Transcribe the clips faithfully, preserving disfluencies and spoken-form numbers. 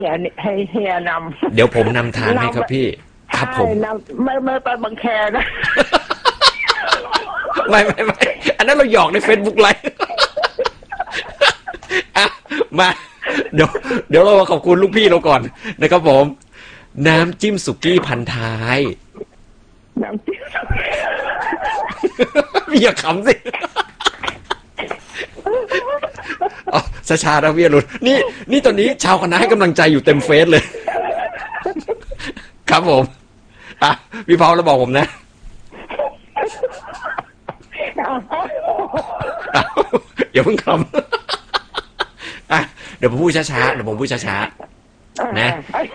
เฮียให้เฮียนำเดี๋ยวผมนำทางให้ครับพี่ครับผมไม่ไม่ไปบางแคนะไม่ไม่ไม่อันนั้นเราหยอกใน Facebook ไลฟ์อ่ะมาเดี๋ยวเดี๋ยวเราขอบคุณลูกพี่เราก่อนนะครับผมน้ำจิ้มสุกี้พันท้ายน้ำจิ้มอย่าขำสิอ๋อชาชาดาเวียรุนนี่นี่ตอนนี้ชาวคณะให้กำลังใจอยู่เต็มเฟซเลยครับผมอ่ะพี่เผาแล้วบอกผมนะอย่าเพิ่งคำอ่ะเดี๋ยวผมพูดช้าๆเดี๋ยวผมพูดช้าๆนะ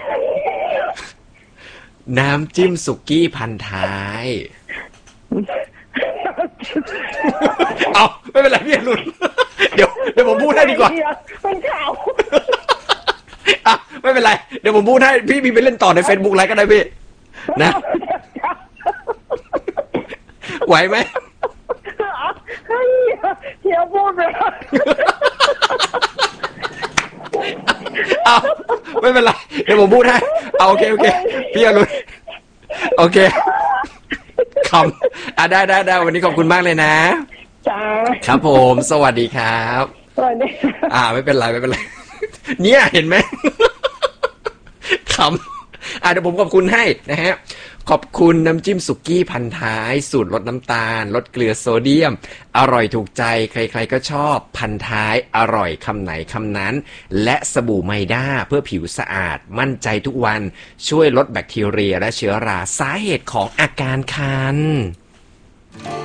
น้ำจิ้มสุกี้พันท้ายเอาไม่เป็นไรพี่อรุณเดี๋ยวเดี๋ยวผมพูดให้ดีกว่าเป็นข่าวอ่ะไม่เป็นไรเดี๋ยวผมพูดให้พี่มีไปเล่นต่อใน Facebook ไลฟ์ก็ได้พี่นะไหวไหมเฮียพูดเลยเอาไม่เป็นไรเดี๋ยวผมพูดให้เอาโอเคโอเคพี่อรุณโอเคคำอ่ะได้ได้ได้วันนี้ขอบคุณมากเลยนะจ้าครับผมสวัสดีครับสวัสดีอ่าไม่เป็นไรไม่เป็นไรเนี่ยเห็นไหมคำอ่ะเดี๋ยวผมขอบคุณให้นะฮะขอบคุณน้ำจิ้มสุกี้พันท้ายสูตรลดน้ำตาลลดเกลือโซเดียมอร่อยถูกใจใครๆก็ชอบพันท้ายอร่อยคำไหนคำนั้นและสบู่ไมด้าเพื่อผิวสะอาดมั่นใจทุกวันช่วยลดแบคทีเรียและเชื้อราสาเหตุของอาการคัน